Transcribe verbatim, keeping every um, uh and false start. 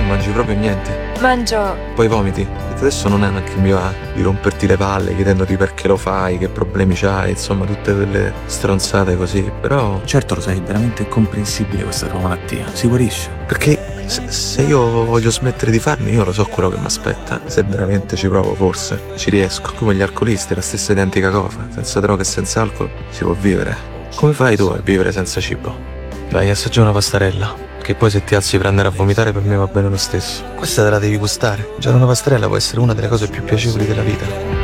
non mangi proprio niente. Mangio. Poi vomiti. Adesso non è neanche il mio a di romperti le palle chiedendoti perché lo fai, che problemi c'hai, insomma tutte quelle stronzate così. Però Certo lo sai, è veramente comprensibile questa tua malattia. Si guarisce. perché se, se io voglio smettere di farmi, io lo so quello che mi aspetta. Se veramente ci provo, forse ci riesco. Come gli alcolisti, la stessa identica cosa. Senza droga e senza alcol si può vivere. Come fai tu a vivere senza cibo? Vai, assaggia una pastarella, che poi se ti alzi per andare a vomitare per me va bene lo stesso. Questa te la devi gustare. Già una pastarella può essere una delle cose più piacevoli della vita.